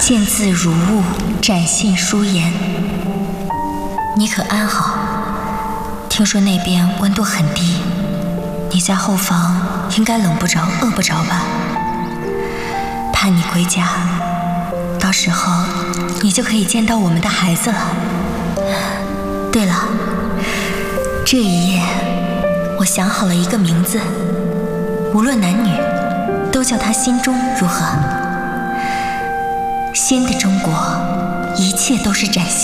见字如晤，展信书言。你可安好？听说那边温度很低，你在后房应该冷不着、饿不着吧？盼你归家，到时候你就可以见到我们的孩子了。对了，这一夜我想好了一个名字，无论男女，都叫他心中，如何？仙的中国，一切都是崭新。